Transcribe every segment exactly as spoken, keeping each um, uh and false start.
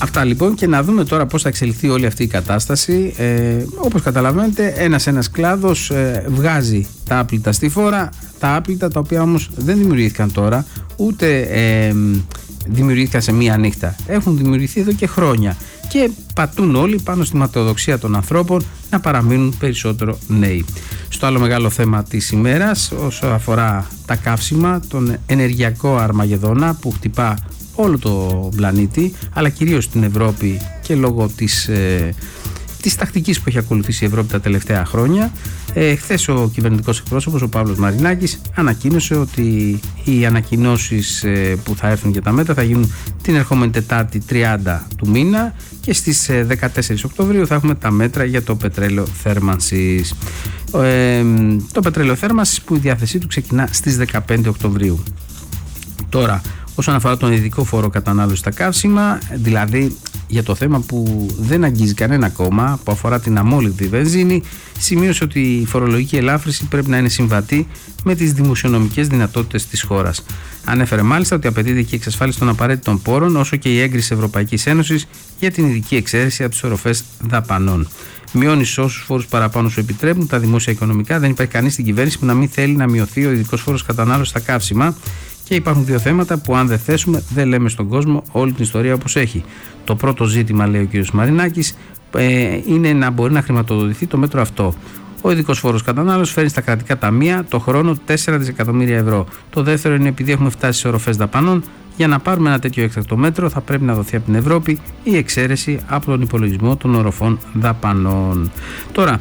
Αυτά λοιπόν, και να δούμε τώρα πώς θα εξελιχθεί όλη αυτή η κατάσταση. Ε, όπως καταλαβαίνετε, ένας ένας κλάδος ε, βγάζει τα άπλυτα στη φόρα, τα άπλυτα τα οποία όμως δεν δημιουργήθηκαν τώρα, ούτε ε, δημιουργήθηκαν σε μία νύχτα. Έχουν δημιουργηθεί εδώ και χρόνια και πατούν όλοι πάνω στη ματαιοδοξία των ανθρώπων να παραμείνουν περισσότερο νέοι. Στο άλλο μεγάλο θέμα της ημέρας, όσο αφορά τα καύσιμα, τον ενεργειακό αρμαγεδόνα που χτυπά όλο το πλανήτη, αλλά κυρίως στην Ευρώπη, και λόγω της, ε, της τακτικής που έχει ακολουθήσει η Ευρώπη τα τελευταία χρόνια. Ε, χθες ο κυβερνητικός εκπρόσωπος, ο Παύλος Μαρινάκης, ανακοίνωσε ότι οι ανακοινώσεις ε, που θα έρθουν για τα μέτρα θα γίνουν την ερχόμενη Τετάρτη τριάντα του μήνα, και στις ε, δεκατέσσερις Οκτωβρίου θα έχουμε τα μέτρα για το πετρέλαιο θέρμανσης. Ε, το πετρέλαιο θέρμανσης που η διάθεσή του ξεκινά στις δεκαπέντε Οκτωβρίου. Τώρα, όσον αφορά τον ειδικό φόρο κατανάλωση στα καύσιμα, δηλαδή για το θέμα που δεν αγγίζει κανένα κόμμα, που αφορά την αμόλυβδη βενζίνη, σημείωσε ότι η φορολογική ελάφρυνση πρέπει να είναι συμβατή με τις δημοσιονομικές δυνατότητες της χώρας. Ανέφερε μάλιστα ότι απαιτείται και η εξασφάλιση των απαραίτητων πόρων, όσο και η έγκριση Ευρωπαϊκής Ένωσης για την ειδική εξαίρεση από τις οροφές δαπανών. Μειώνει όσους φόρους παραπάνω σου επιτρέπουν τα δημόσια οικονομικά. Δεν υπάρχει κανείς στην κυβέρνηση που να μην θέλει να μειωθεί ο ειδικός φόρος κατανάλωσης στα καύσιμα. Και υπάρχουν δύο θέματα που, αν δεν θέσουμε, δεν λέμε στον κόσμο όλη την ιστορία όπως έχει. Το πρώτο ζήτημα, λέει ο κ. Μαρινάκης, ε, είναι να μπορεί να χρηματοδοτηθεί το μέτρο αυτό. Ο ειδικός φόρος κατανάλωσης φέρνει στα κρατικά ταμεία το χρόνο τέσσερα δισεκατομμύρια ευρώ. Το δεύτερο είναι επειδή έχουμε φτάσει σε οροφές δαπανών. Για να πάρουμε ένα τέτοιο έκτακτο μέτρο, θα πρέπει να δοθεί από την Ευρώπη η εξαίρεση από τον υπολογισμό των οροφών δαπανών. Τώρα,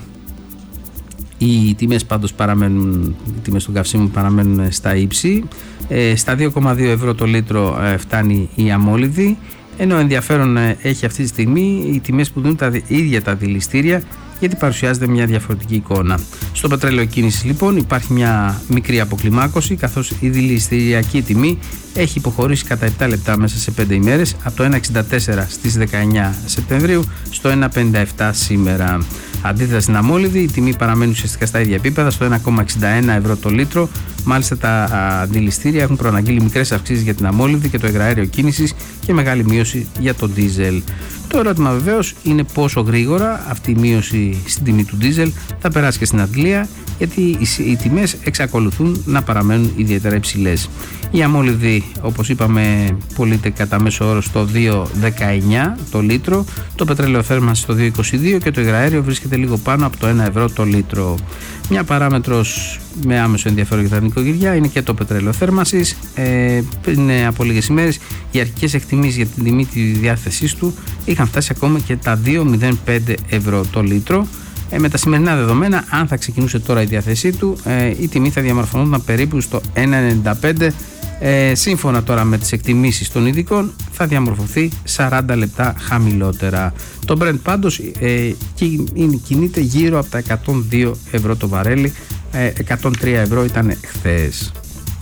οι τιμές πάντως παραμένουν, οι τιμές των καυσίμων παραμένουν στα ύψη. Ε, στα δύο κόμμα δύο ευρώ το λίτρο ε, φτάνει η αμόλυβδη, ενώ ενδιαφέρον ε, έχει αυτή τη στιγμή οι τιμές που δίνουν τα ίδια τα δηληστήρια, γιατί παρουσιάζεται μια διαφορετική εικόνα. Στο πετρέλαιο κίνησης λοιπόν υπάρχει μια μικρή αποκλιμάκωση, καθώς η δηληστηριακή τιμή έχει υποχωρήσει κατά επτά λεπτά μέσα σε πέντε ημέρες, από το ένα εξήντα τέσσερα στις δεκαεννιά Σεπτεμβρίου στο ένα πενήντα επτά σήμερα. Αντίθετα στην αμόλυβδη, η τιμή παραμένει ουσιαστικά στα ίδια επίπεδα, στο ένα κόμμα εξήντα ένα ευρώ το λίτρο. Μάλιστα, τα αντιληστήρια έχουν προαναγγείλει μικρές αυξήσεις για την αμόλυβδη και το υγραέριο κίνησης και μεγάλη μείωση για το ντίζελ. Το ερώτημα βεβαίως είναι πόσο γρήγορα αυτή η μείωση στην τιμή του ντίζελ θα περάσει και στην Αγγλία, γιατί οι τιμές εξακολουθούν να παραμένουν ιδιαίτερα υψηλές. Η αμόλυβδη, όπως είπαμε, πωλείται κατά μέσο όρο στο δύο δεκαεννιά το λίτρο, το πετρέλαιο θέρμανσης στο δύο είκοσι δύο και το υγραέριο βρίσκεται λίγο πάνω από το ένα ευρώ το λίτρο. Μια παράμετρος με άμεσο ενδιαφέρον για τα νοικοκυριά είναι και το πετρέλαιο θέρμανσης. Ε, πριν από λίγες ημέρες οι αρχικές εκτιμήσεις για την τιμή της διάθεσής του είχαν φτάσει ακόμα και τα δύο μηδέν πέντε ευρώ το λίτρο. Ε, με τα σημερινά δεδομένα, αν θα ξεκινούσε τώρα η διάθεσή του, ε, η τιμή θα διαμορφωνόταν περίπου στο ένα ενενήντα πέντε. Ε, σύμφωνα τώρα με τις εκτιμήσεις των ειδικών, θα διαμορφωθεί σαράντα λεπτά χαμηλότερα. Το Brent πάντως ε, κινείται γύρω από τα εκατόν δύο ευρώ το βαρέλι, ε, εκατόν τρία ευρώ ήταν χθες.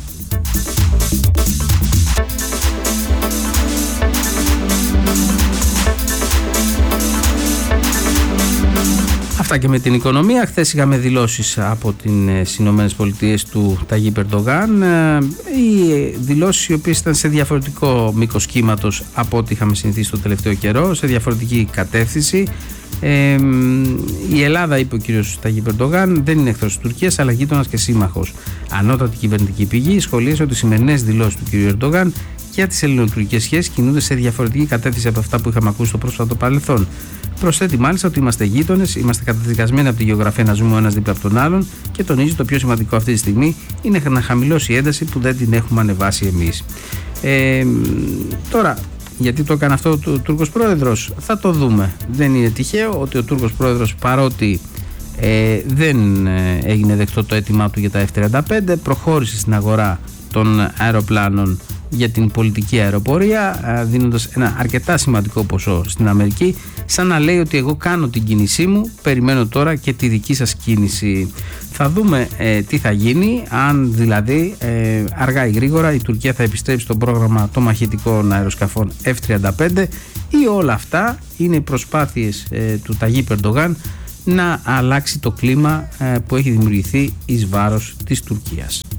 Αυτά και με την οικονομία. Χθες είχαμε δηλώσεις από τις Ηνωμένες Πολιτείες του Ταγίπ Ερντογάν. Οι δηλώσεις οι οποίες ήταν σε διαφορετικό μήκος κύματος από ό,τι είχαμε συνηθίσει το τελευταίο καιρό, σε διαφορετική κατεύθυνση. Ε, η Ελλάδα, είπε ο κύριος Ταγίπ Ερντογάν, δεν είναι εχθρός της Τουρκίας αλλά γείτονας και σύμμαχος. Ανώτατη κυβερνητική πηγή σχολίασε ότι οι σημερινές δηλώσεις του κύριου Ερντογάν για τις ελληνοτουρκικές σχέσεις κινούνται σε διαφορετική κατεύθυνση από αυτά που είχαμε ακούσει στο πρόσφατο παρελθόν. Προσθέτει μάλιστα ότι είμαστε γείτονες, είμαστε καταδικασμένοι από τη γεωγραφία να ζούμε ο ένας δίπλα από τον άλλον και τονίζει το πιο σημαντικό αυτή τη στιγμή είναι να χαμηλώσει η ένταση που δεν την έχουμε ανεβάσει εμείς. Ε, τώρα, γιατί το έκανε αυτό ο Τούρκος πρόεδρος, θα το δούμε. Δεν είναι τυχαίο ότι ο Τούρκος πρόεδρος, παρότι ε, δεν έγινε δεκτό το αίτημά του για τα εφ τριάντα πέντε, προχώρησε στην αγορά των αεροπλάνων για την πολιτική αεροπορία, δίνοντας ένα αρκετά σημαντικό ποσό στην Αμερική, σαν να λέει ότι εγώ κάνω την κίνησή μου, περιμένω τώρα και τη δική σας κίνηση. Θα δούμε ε, τι θα γίνει, αν δηλαδή ε, αργά ή γρήγορα η Τουρκία θα επιστρέψει στο πρόγραμμα των μαχητικών αεροσκαφών εφ τριάντα πέντε ή όλα αυτά είναι οι προσπάθειες ε, του Ταγίπ Ερντογάν να αλλάξει το κλίμα ε, που έχει δημιουργηθεί εις βάρος της Τουρκίας.